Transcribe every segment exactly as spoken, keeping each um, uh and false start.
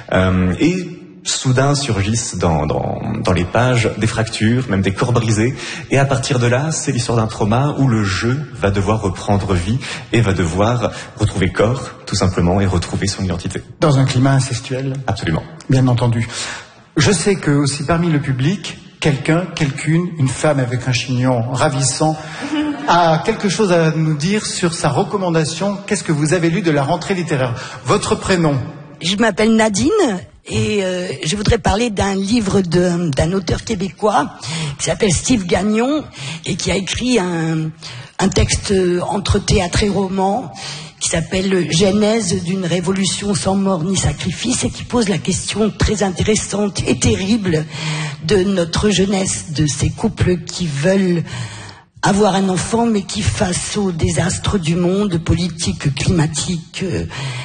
Euh, et soudain surgissent dans, dans, dans les pages des fractures, même des corps brisés. Et à partir de là, c'est l'histoire d'un trauma où le jeu va devoir reprendre vie et va devoir retrouver corps, tout simplement, et retrouver son identité. Dans un climat incestuel. Absolument. Bien entendu. Je sais que aussi parmi le public, quelqu'un, quelqu'une, une femme avec un chignon ravissant, a quelque chose à nous dire sur sa recommandation. Qu'est-ce que vous avez lu de la rentrée littéraire? Votre prénom? Je m'appelle Nadine. Et euh, je voudrais parler d'un livre de, d'un auteur québécois qui s'appelle Steve Gagnon et qui a écrit un, un texte entre théâtre et roman qui s'appelle Genèse d'une révolution sans mort ni sacrifice et qui pose la question très intéressante et terrible de notre jeunesse, de ces couples qui veulent avoir un enfant mais qui, face aux désastres du monde, politique, climatique, euh,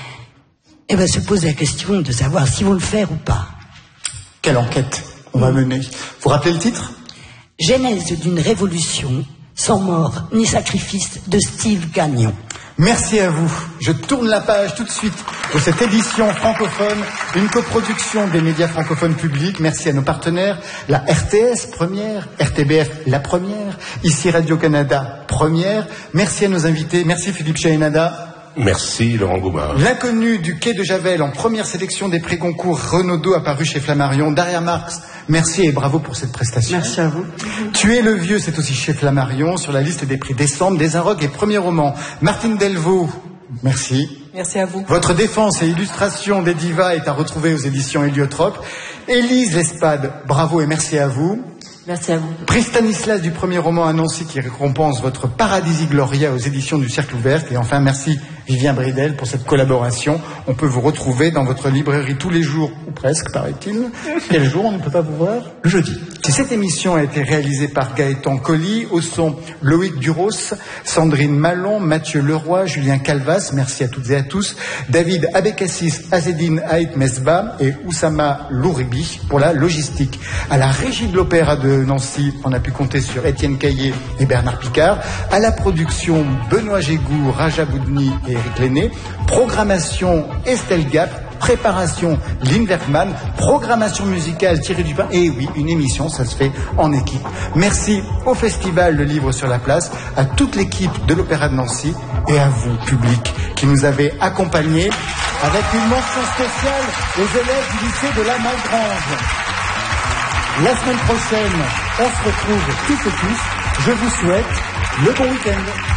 eh ben, se pose la question de savoir s'ils vont le faire ou pas. Quelle enquête on va mener? Vous rappelez le titre? Genèse d'une révolution sans mort ni sacrifice de Steve Gagnon. Merci à vous. Je tourne la page tout de suite de cette édition francophone, une coproduction des médias francophones publics. Merci à nos partenaires, la R T S première, R T B F la première, ici Radio-Canada première. Merci à nos invités. Merci Philippe Chahinada. Merci Laurent Goumard. L'inconnu du quai de Javel en première sélection des prix Goncourt Renaudot apparu chez Flammarion. Daria Marx, merci et bravo pour cette prestation. Merci à vous. Tuer le vieux, c'est aussi chez Flammarion, sur la liste des prix décembre, des Inrocks et premiers romans. Martine Delvaux, merci. Merci à vous. Votre défense et illustration des divas est à retrouver aux éditions Héliotrope. Élise Lespade, bravo et merci à vous. Merci à vous. Prix Stanislas du premier roman à Nancy qui récompense votre Paradisi Gloria aux éditions du Cercle Ouvert. Et enfin, merci Vivien Bridel pour cette collaboration. On peut vous retrouver dans votre librairie tous les jours, ou presque, paraît-il. Quel jour on ne peut pas vous voir? Le jeudi. Cette émission a été réalisée par Gaëtan Colli, au son Loïc Duros, Sandrine Malon, Mathieu Leroy, Julien Calvas, merci à toutes et à tous, David Abekassis, Azedine Haït Mesba et Oussama Louribi pour la logistique. À la régie de l'Opéra de Nancy, on a pu compter sur Étienne Caillé et Bernard Picard. À la production, Benoît Gégou, Raja Boudni et Éric Lenné. Programmation, Estelle Gap. Préparation, Lynn Werkman. Programmation musicale, Thierry Dupin. Et oui, une émission, ça se fait en équipe. Merci au festival Le Livre sur la Place, à toute l'équipe de l'Opéra de Nancy et à vous, public, qui nous avez accompagnés, avec une mention spéciale aux élèves du lycée de la Malgrange. La semaine prochaine, on se retrouve tous et tous. Je vous souhaite le bon week-end.